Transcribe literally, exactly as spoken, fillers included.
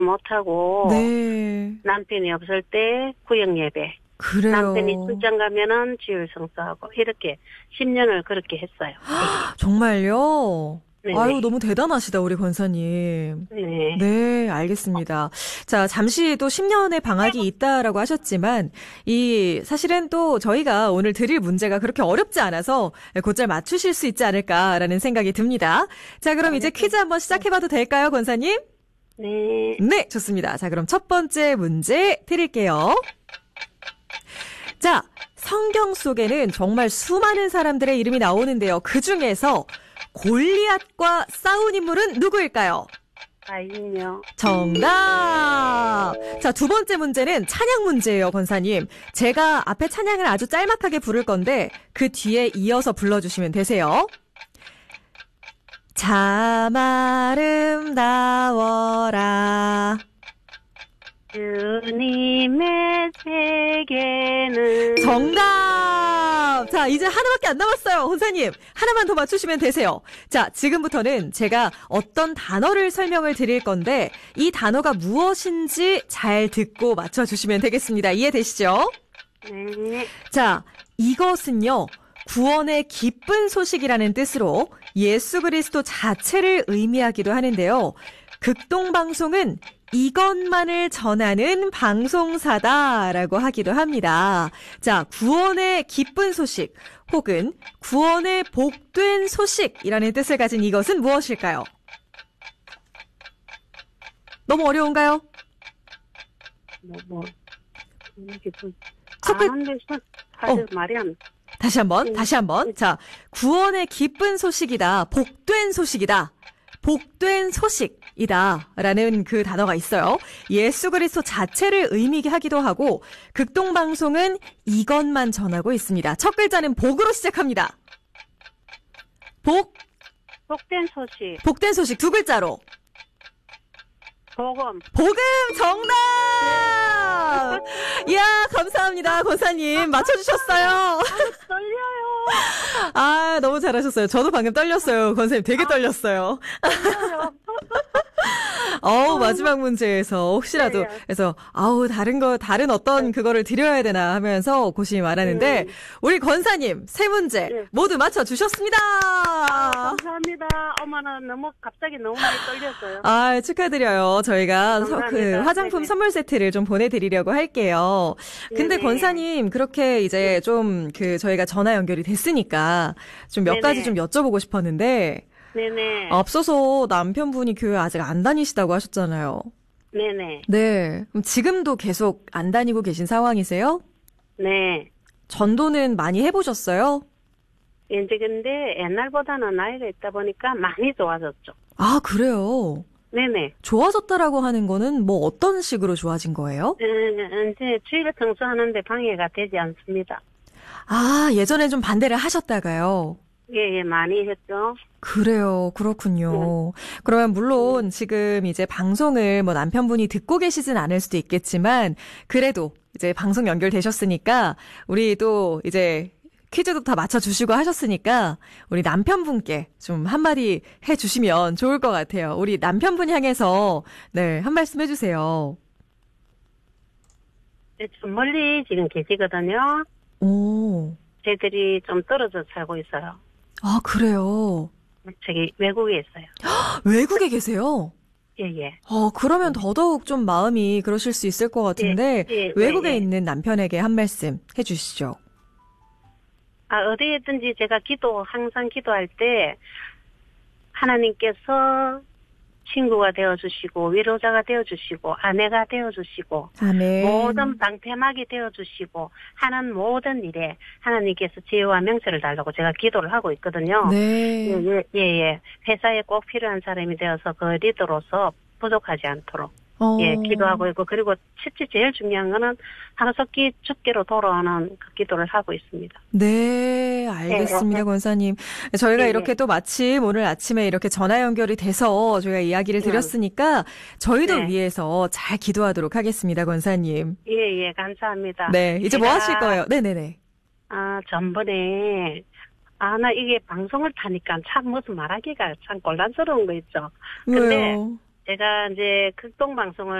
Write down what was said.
못하고 네. 남편이 없을 때 구역 예배. 그래요. 남편이 출장 가면은 주일 성수하고 이렇게 십 년을 그렇게 했어요. 정말요? 네네. 아유, 너무 대단하시다, 우리 권사님. 네. 네, 알겠습니다. 자, 잠시 또 십 년의 방학이 있다라고 하셨지만, 이, 사실은 또 저희가 오늘 드릴 문제가 그렇게 어렵지 않아서 곧잘 맞추실 수 있지 않을까라는 생각이 듭니다. 자, 그럼 이제 퀴즈 한번 시작해봐도 될까요, 권사님? 네. 네, 좋습니다. 자, 그럼 첫 번째 문제 드릴게요. 자, 성경 속에는 정말 수많은 사람들의 이름이 나오는데요. 그 중에서 골리앗과 싸운 인물은 누구일까요? 다인요. 정답! 자, 두 번째 문제는 찬양 문제예요, 권사님. 제가 앞에 찬양을 아주 짤막하게 부를 건데 그 뒤에 이어서 불러주시면 되세요. 참 아름다워라. 주님의 세계는. 정답! 자, 이제 하나밖에 안 남았어요, 권사님. 하나만 더 맞추시면 되세요. 자, 지금부터는 제가 어떤 단어를 설명을 드릴 건데 이 단어가 무엇인지 잘 듣고 맞춰주시면 되겠습니다. 이해되시죠? 네. 자, 이것은요, 구원의 기쁜 소식이라는 뜻으로 예수 그리스도 자체를 의미하기도 하는데요. 극동방송은 이것만을 전하는 방송사다라고 하기도 합니다. 자, 구원의 기쁜 소식 혹은 구원의 복된 소식이라는 뜻을 가진 이것은 무엇일까요? 너무 어려운가요? 뭐, 뭐. 이게 뭐. 첫 글- 아는데 사실 어. 말이 안. 다시 한번, 네. 다시 한번. 자, 구원의 기쁜 소식이다. 복된 소식이다. 복된 소식이다. 라는 그 단어가 있어요. 예수 그리스도 자체를 의미하게 하기도 하고, 극동방송은 이것만 전하고 있습니다. 첫 글자는 복으로 시작합니다. 복, 복된 소식. 복된 소식 두 글자로. 복음. 복음 정답! 이야, 감사합니다, 권사님. 맞춰주셨어요. 떨려요. 아, 너무 잘하셨어요. 저도 방금 떨렸어요. 권사님 되게 떨렸어요. 떨려요. 어우, 마지막 문제에서 혹시라도, 네. 그래서, 아우, 다른 거, 다른 어떤 그거를 드려야 되나 하면서 고심이 많았는데, 네. 우리 권사님, 세 문제 네. 모두 맞춰주셨습니다! 감사합니다. 어머나 너무 갑자기 너무 많이 떨렸어요. 아, 축하드려요. 저희가 서- 그 감사합니다. 화장품 네네. 선물 세트를 좀 보내드리려고 할게요. 근데 네네. 권사님, 그렇게 이제 좀 그 저희가 전화 연결이 됐으니까 좀 몇 네네. 가지 좀 여쭤보고 싶었는데, 네네. 앞서서 남편분이 교회 아직 안 다니시다고 하셨잖아요. 네네. 네. 그럼 지금도 계속 안 다니고 계신 상황이세요? 네. 전도는 많이 해보셨어요? 이제 근데 옛날보다는 나이가 있다 보니까 많이 좋아졌죠. 아, 그래요? 네네. 좋아졌다라고 하는 거는 뭐 어떤 식으로 좋아진 거예요? 음, 이제 주일 청소하는데 방해가 되지 않습니다. 아, 예전에 좀 반대를 하셨다가요. 예, 예, 많이 했죠. 그래요. 그렇군요. 그러면 물론 지금 이제 방송을 뭐 남편분이 듣고 계시진 않을 수도 있겠지만 그래도 이제 방송 연결되셨으니까 우리 또 이제 퀴즈도 다 맞춰주시고 하셨으니까 우리 남편분께 좀 한마디 해주시면 좋을 것 같아요. 우리 남편분 향해서 네, 한 말씀 해주세요. 네, 좀 멀리 지금 계시거든요. 오, 저희들이 좀 떨어져 살고 있어요. 아, 그래요. 저기 외국에 있어요. 외국에 계세요? 예, 예. 어, 그러면 더더욱 좀 마음이 그러실 수 있을 것 같은데, 예, 예, 외국에 예, 예. 있는 남편에게 한 말씀 해주시죠. 아, 어디에든지 제가 기도, 항상 기도할 때, 하나님께서 친구가 되어주시고, 위로자가 되어주시고, 아내가 되어주시고, 아멘. 모든 방패막이 되어주시고, 하는 모든 일에 하나님께서 지혜와 명철을 달라고 제가 기도를 하고 있거든요. 네. 예, 예, 예, 예. 회사에 꼭 필요한 사람이 되어서 그 리더로서 부족하지 않도록. 어. 예, 기도하고 있고, 그리고 실제 제일 중요한 거는 하루속기 죽기로 돌아오는 그 기도를 하고 있습니다. 네, 알겠습니다, 예, 예. 권사님. 저희가 예, 이렇게 예. 또 마침 오늘 아침에 이렇게 전화 연결이 돼서 저희가 이야기를 네. 드렸으니까 저희도 네. 위해서 잘 기도하도록 하겠습니다, 권사님. 예, 예, 감사합니다. 네, 이제 뭐 제가, 하실 거예요? 네네네. 아, 전번에, 아, 나 이게 방송을 타니까 참 무슨 말하기가 참 곤란스러운 거 있죠. 근데, 왜요? 제가 이제 극동 방송을